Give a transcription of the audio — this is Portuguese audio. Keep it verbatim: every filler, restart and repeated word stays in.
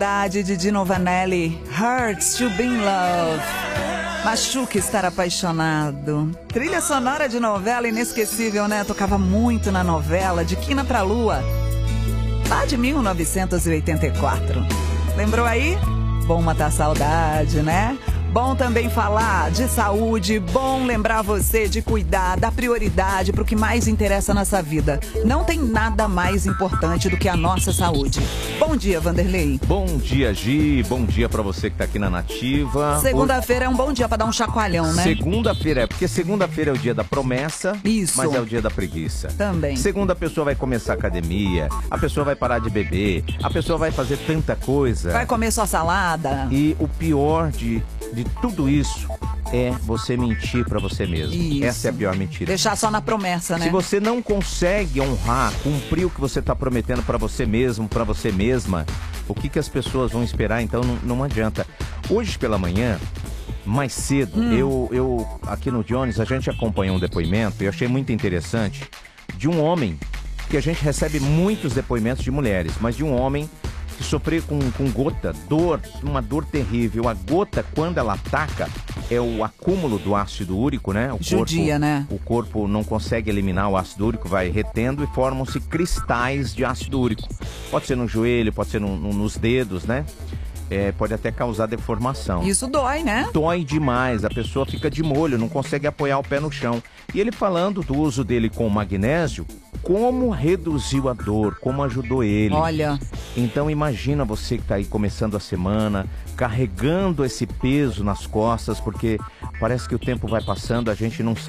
Saudade de Dino Vanelli, Hurts to Be in Love. Machuca estar apaixonado. Trilha sonora de novela inesquecível, né? Tocava muito na novela, de Quina pra Lua, lá de mil novecentos e oitenta e quatro. Lembrou aí? Bom matar a saudade, né? Bom também falar de saúde, bom lembrar você de cuidar, dar prioridade para o que mais interessa na sua vida. Não tem nada mais importante do que a nossa saúde. Bom dia, Vanderlei. Bom dia, Gi. Bom dia para você que tá aqui na Nativa. Segunda-feira é um bom dia para dar um chacoalhão, né? Segunda-feira é, porque segunda-feira é o dia da promessa, Isso. Mas é o dia da preguiça. Também. Segunda a pessoa vai começar a academia, a pessoa vai parar de beber, a pessoa vai fazer tanta coisa. Vai comer só salada. E o pior de... de tudo isso é você mentir pra você mesmo. Isso. Essa é a pior mentira. Deixar só na promessa, né? Se você não consegue honrar, cumprir o que você tá prometendo pra você mesmo, pra você mesma, o que que as pessoas vão esperar? Então não, não adianta. Hoje pela manhã, mais cedo, hum. eu, eu aqui no Jones, a gente acompanhou um depoimento e eu achei muito interessante de um homem, que a gente recebe muitos depoimentos de mulheres, mas de um homem que sofreu com, com gota, dor, uma dor terrível. A gota, quando ela ataca, é o acúmulo do ácido úrico, né? O Judia, corpo, né? O corpo não consegue eliminar o ácido úrico, vai retendo e formam-se cristais de ácido úrico. Pode ser no joelho, pode ser no, no, nos dedos, né? É, pode até causar deformação. Isso dói, né? Dói demais, a pessoa fica de molho, não consegue apoiar o pé no chão. E ele falando do uso dele com magnésio, como reduziu a dor, como ajudou ele. Olha. Então imagina você que está aí começando a semana, carregando esse peso nas costas, porque parece que o tempo vai passando, a gente não sabe